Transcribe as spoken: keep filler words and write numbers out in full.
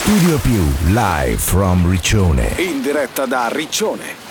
Studio Più live from Riccione. In diretta da Riccione.